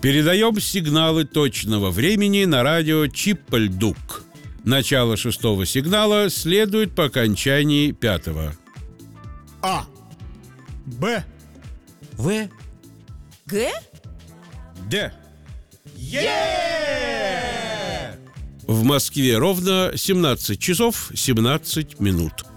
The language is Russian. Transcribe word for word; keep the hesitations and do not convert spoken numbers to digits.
Передаем сигналы точного времени на радио Чиппальдук. Начало шестого сигнала следует по окончании пятого. А. Б. В. Г? Д. Е! В Москве ровно семнадцать часов семнадцать минут.